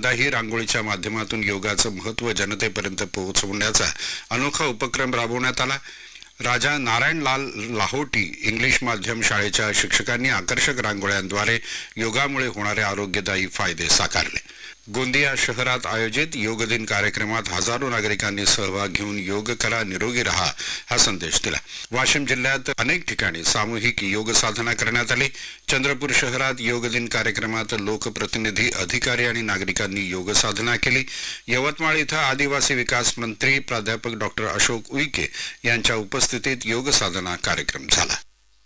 यंदाही रांगोळीच्या माध्यमातून योगाचं महत्त्व जनतेपर्यंत पोहोचवण्याचा अनोखा उपक्रम राबवण्यात आला। राजा नारायण लाल लाहोटी इंग्लिश माध्यम शाळेच्या शिक्षकांनी आकर्षक रांगोळ्यांद्वारे योगामुळे होणारे आरोग्यदायी फायदे साकारले। गोंदिया शहरात आयोजित योग दिन कार्यक्रमात हजारो नागरिकांनी सहभाग घेऊन योग करा निरोगी रहा हा संदेश दिला। वाशिम जिल्ह्यात अनेक ठिकाणी सामूहिक योग साधना करण्यात आली। चंद्रपूर शहरात योग दिन कार्यक्रमात लोकप्रतिनिधी, अधिकारी आणि नागरिकांनी योग साधना केली। यवतमाळ इथं आदिवासी विकास मंत्री प्राध्यापक डॉक्टर अशोक उईके यांच्या उपस्थितीत योग साधना कार्यक्रम झाला।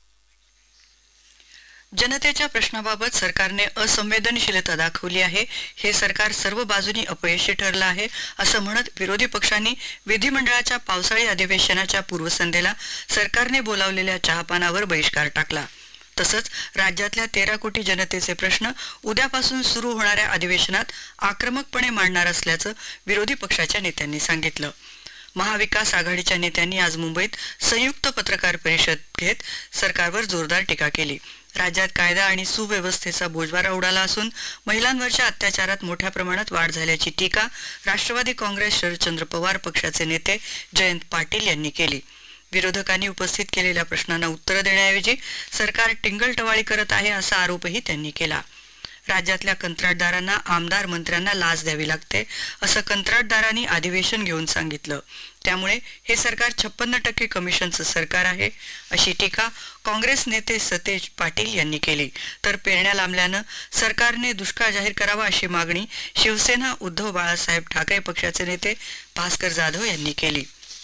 जनतेच्या प्रश्नाबाबत सरकारने असंवेदनशीलता दाखवली आहे। हे सरकार सर्व बाजूनी अपयशी ठरलं आहे असं म्हणत विरोधी पक्षांनी विधिमंडळाच्या पावसाळी अधिवेशनाच्या पूर्वसंध्येला सरकारने बोलावलेल्या चहापानावर बहिष्कार टाकला। तसंच राज्यातल्या 13 कोटी जनतेचे प्रश्न उद्यापासून सुरू होणाऱ्या अधिवेशनात आक्रमकपणे मांडणार असल्याचं विरोधी पक्षाच्या नेत्यांनी सांगितलं। महाविकास आघाडीच्या नेत्यांनी आज मुंबईत संयुक्त पत्रकार परिषद घेत सरकारवर जोरदार टीका केली। राज्यात कायदा आणि सुव्यवस्थेचा बोजवारा उडाला असून महिलांवरच्या अत्याचारात मोठ्या प्रमाणात वाढ झाल्याची टीका राष्ट्रवादी काँग्रेस शरदचंद्र पवार पक्षाचे नेते जयंत पाटील यांनी केली। विरोधकांनी उपस्थित केलेल्या प्रश्नांना उत्तर देण्याऐवजी सरकार टिंगलटवाळी करत आहे असा आरोपही त्यांनी केला। राज्यातल्या कंत्राटदारांना आमदार मंत्र्यांना लाच द्यावी लागते असं कंत्राटदारांनी अधिवेशन घेऊन सांगितलं। त्यामुळे हे सरकार 56% कमिशनचं सरकार आहे अशी टीका काँग्रेस नेते सतेज पाटील यांनी केली। तर पेरण्या लांबल्यानं सरकारने दुष्काळ जाहीर करावा अशी मागणी शिवसेना उद्धव बाळासाहेब ठाकरे पक्षाचे नेते भास्कर जाधव यांनी केली।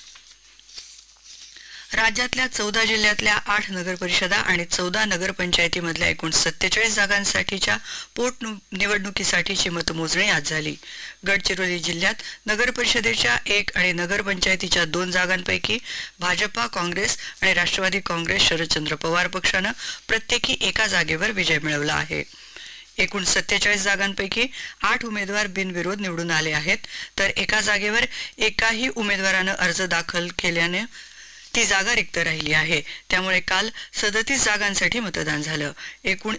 राज्यातल्या 14 जिल्ह्यातल्या 8 नगरपरिषदा आणि 14 नगरपंचायतीमधल्या एकूण 47 जागांसाठीच्या पोटनिवडणुकीसाठीची मतमोजणी आज झाली। गडचिरोली जिल्ह्यात नगरपरिषदेच्या 1 आणि नगरपंचायतीच्या 2 जागांपैकी भाजपा, काँग्रेस आणि राष्ट्रवादी काँग्रेस शरदचंद्र पवार पक्षानं प्रत्येकी एका जागेवर विजय मिळवला आहे। एकूण 47 जागांपैकी 8 उमेदवार बिनविरोध निवडून आले आहेत, तर एका जागेवर एकाही उमेदवारानं अर्ज दाखल केल्याने ती जागा रिक्त राहिली आहे। त्यामुळे काल 37 जागांसाठी मतदान झालं। एकूण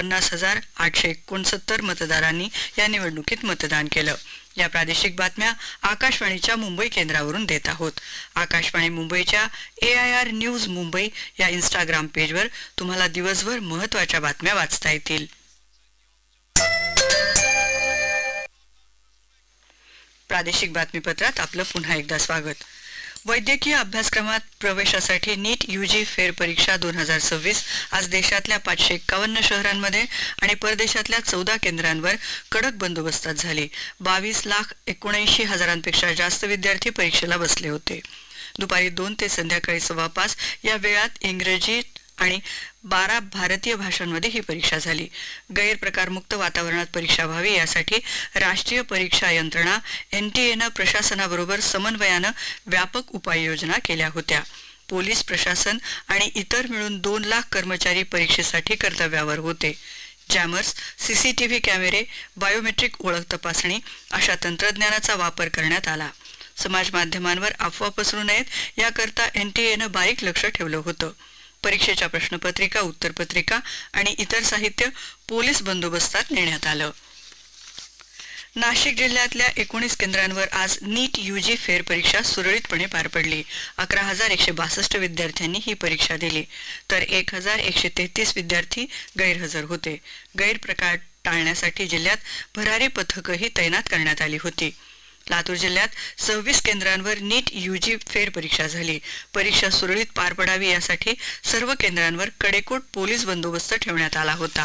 49,869 मतदारांनी या निवडणुकीत मतदान केलं। या प्रादेशिक बातम्या आकाशवाणीच्या मुंबई केंद्रावरून देत आहोत। आकाशवाणी मुंबईच्या AIR न्यूज मुंबई या इंस्टाग्राम पेजवर तुम्हाला दिवसभर महत्त्वाच्या बातम्या वाचता येतील। प्रादेशिक बातमीपत्रात आपलं पुन्हा एकदा स्वागत। वैद्यकीय अभ्यासक्रमात प्रवेशासाठी नीट UG फेरपरीक्षा 2026 आज देशातल्या 551 शहरांमध्ये आणि परदेशातल्या 14 केंद्रांवर कडक बंदोबस्तात झाली। 22,79,000पेक्षा जास्त विद्यार्थी परीक्षेला बसले होते। दुपारी 2 ते संध्याकाळी 5:15 या वेळात इंग्रजी आणि 12 भारतीय भाषांमध्ये ही परीक्षा झाली। गैरप्रकारमुक्त वातावरणात परीक्षा व्हावी यासाठी राष्ट्रीय परीक्षा यंत्रणा NTA प्रशासनाबरोबर समन्वयानं व्यापक उपाययोजना केल्या होत्या। पोलीस प्रशासन आणि इतर मिळून 2 लाख कर्मचारी परीक्षेसाठी कर्तव्यावर होते। जॅमर्स, CCTV कॅमेरे, बायोमेट्रिक ओळख तपासणी अशा तंत्रज्ञानाचा वापर करण्यात आला। समाज माध्यमांवर अफवा पसरू नयेत याकरता NTA बारीक लक्ष ठेवलं होतं। परीक्षेच्या प्रश्नपत्रिका, उत्तरपत्रिका आणि इतर साहित्य पोलीस बंदोबस्तात नेण्यात आलं। नाशिक जिल्ह्यातल्या 19 केंद्रांवर आज नीट UG फेरपरीक्षा सुरळीतपणे पार पडली। 11,162 विद्यार्थ्यांनी ही परीक्षा दिली, तर 1,133 विद्यार्थी गैरहजर होते। गैरप्रकार टाळण्यासाठी जिल्ह्यात भरारी पथकही तैनात करण्यात आली होती। लातूर जिल्ह्यात 26 केंद्रांवर नीट UG फेरपरीक्षा झाली। परीक्षा सुरळीत पार पडावी यासाठी सर्व केंद्रांवर कडेकोट पोलीस बंदोबस्त ठेवण्यात आला होता।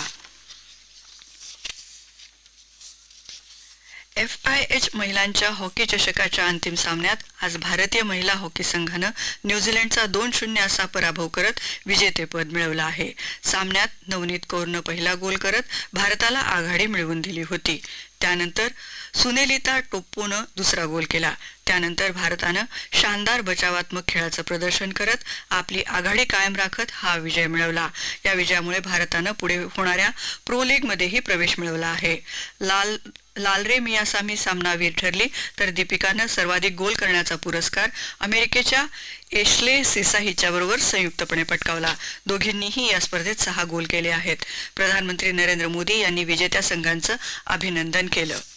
FIH महिलांच्या हॉकी चषकाच्या अंतिम सामन्यात आज भारतीय महिला हॉकी संघानं न्यूझीलंडचा 2-0 असा पराभव करत विजेतेपद मिळवलं आहे। सामन्यात नवनीत कौरनं पहिला गोल करत भारताला आघाडी मिळवून दिली होती। त्यानंतर सुनेलिता टोप्पोनं दुसरा गोल केला। त्यानंतर भारतानं शानदार बचावात्मक खेळाचं प्रदर्शन करत आपली आघाडी कायम राखत हा विजय मिळवला। या विजयामुळे भारतानं पुढे होणाऱ्या प्रो लीगमध्येही प्रवेश मिळवला आहे। लालरे मियासामी सामनावीर ठरली, तर दीपिकानं सर्वाधिक गोल करण्याचा पुरस्कार अमेरिकेच्या एश्ले सिसा हिच्याबरोबर संयुक्तपणे पटकावला। दोघींनीही या स्पर्धेत 6 गोल केले आहेत। प्रधानमंत्री नरेंद्र मोदी यांनी विजेत्या संघांचं अभिनंदन केलं।